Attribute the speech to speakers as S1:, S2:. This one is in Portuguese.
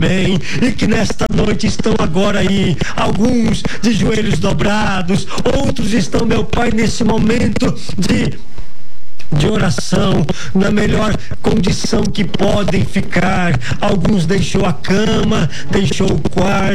S1: bem, e que nesta noite estão agora aí, alguns de joelhos dobrados, outros estão, meu Pai, nesse momento de oração, na melhor condição que podem ficar. Alguns deixou a cama, deixou o quarto,